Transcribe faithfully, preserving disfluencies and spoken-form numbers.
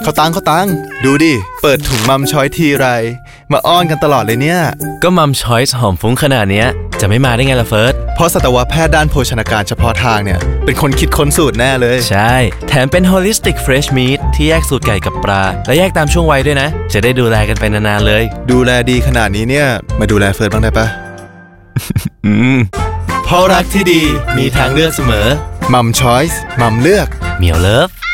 เขาตังเขาตังดูดิเปิดถุงมัมช้อยทีไรมาอ้อนกันตลอดเลยเนี่ยก็มัมช้อยส์หอมฟุ้งขนาดเนี้ยจะไม่มาได้ไงล่ะเฟิร์สเพราะสัตวแพทย์ด้านโภชนาการเฉพาะทางเนี่ยเป็นคนคิดค้นสูตรแน่เลยใช่แถมเป็น Holistic Fresh Meat ที่แยกสูตรไก่กับปลาและแยกตามช่วงวัยด้วยนะจะได้ดูแลกันไปนานๆเลยดูแลดีขนาดนี้เนี่ยมาดูแลเฟิร์สบ้างได้ปะอืมเพราะรักที่ดีมีทางเลือกเสมอมัมช้อยส์มัมเลือกเหมียวเลิฟ